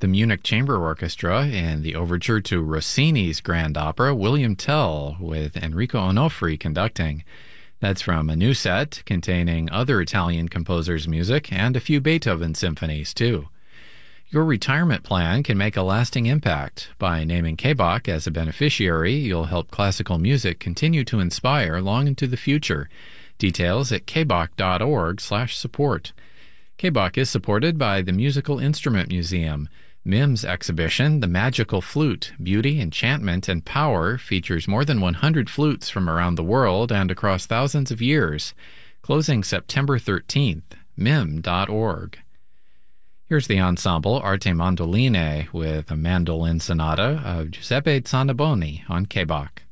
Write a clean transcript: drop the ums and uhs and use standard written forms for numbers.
The Munich Chamber Orchestra and the overture to Rossini's Grand Opera, William Tell, with Enrico Onofri conducting. That's from a new set containing other Italian composers' music and a few Beethoven symphonies, too. Your retirement plan can make a lasting impact. By naming KBach as a beneficiary, you'll help classical music continue to inspire long into the future. Details at kbach.org/support. KBach is supported by the Musical Instrument Museum. MIM's exhibition, The Magical Flute, Beauty, Enchantment, and Power, features more than 100 flutes from around the world and across thousands of years. Closing September 13th. mim.org. Here's the ensemble Arte Mandoline with a mandolin sonata of Giuseppe Zannaboni on KBach.